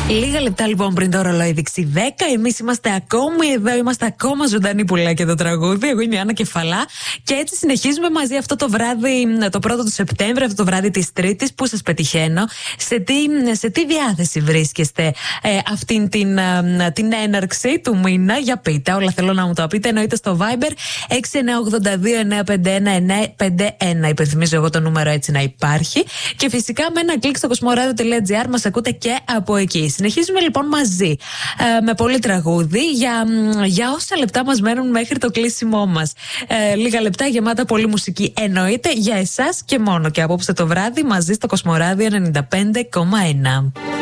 Λίγα λεπτά λοιπόν πριν το ρολόι δείξει 10, εμείς είμαστε ακόμη εδώ, είμαστε ακόμα ζωντανοί που λέει και το τραγούδι. Εγώ είμαι η Άννα Κεφαλά και έτσι συνεχίζουμε μαζί αυτό το βράδυ, το 1ο του Σεπτέμβρη, αυτό το βράδυ της Τρίτης. Πού σας πετυχαίνω, σε τι διάθεση βρίσκεστε αυτήν την έναρξη του μήνα? Για πείτε, όλα θέλω να μου το πείτε. Εννοείται στο Viber 6982-951-951. Υπενθυμίζω εγώ το νούμερο έτσι να υπάρχει. Και φυσικά με ένα κλικ στο cosmoradio.gr μας ακούτε και από εκεί. Συνεχίζουμε λοιπόν μαζί με πολύ τραγούδι για όσα λεπτά μας μένουν μέχρι το κλείσιμό μας. Λίγα λεπτά γεμάτα πολύ μουσική, εννοείται, για εσάς και μόνο. Και απόψε το βράδυ μαζί στο Κοσμοράδιο 95,1.